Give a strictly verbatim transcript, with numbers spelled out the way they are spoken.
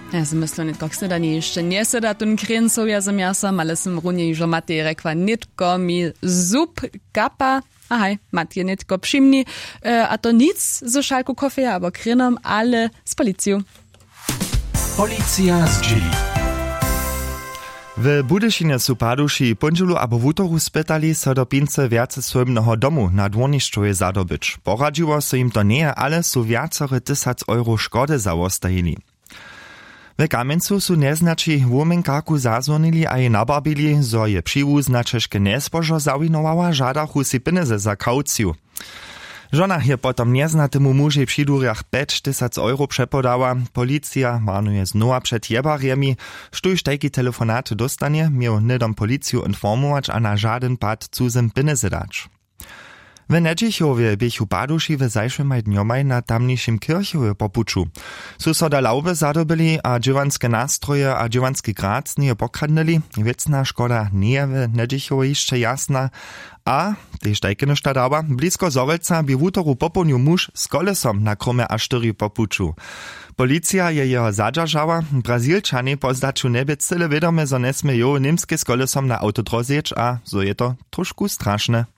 Ja si myslím, netko sedanie jeszcze nie seda tun krensovia za miasom, ale som runie już o Matej rekła, netko mi zub kapa. Ahaj, Matej netko przymni, e, a to nic ze szalku kofeja albo krynom, ale z policją. Policja z dzieli. W Budyšinie su paduši pondzielu abo wutoru spytali so do pince viace swojmneho domu na dworništvoje zadobyć. Poradziło so im to nie, ale su viacore tysac euro szkody zawostajili. W Kamjencu su neznači womenkarku zazvonili a je nabarbili, zo je přiwóz na češke nespožo zawinowała, žadachu si penize za kauciju. Żona je potom neznatemu muži przy durjach pięć tysięcy euro przepodała. Policja warnuje znowa przed jebarjemi, štuž tajki telefonaty dostanie, miał nidom policiju informować, a na żaden pad cudzym penize dać. W Nedžichowie biechu paduši w zajszymaj dniomaj na tamniejszym kirchowie popuczu. Su so da laube zadobili, a dziewanske nastroje a dziewanski grad nie pokradnili. Wiecna szkoda nie w Nedžichowie jeszcze jasna, a tež tajke nošta daba, blisko Zorelca bi wutoru popołnił muž z kolesom na krome a štyri popuczu. Policja je jeho zadržała, Brazilčani po zdaču nebe cyle wiadome, zo nesme jo nimskie z kolesom na autodroz ječ, a zo je to trošku straszne.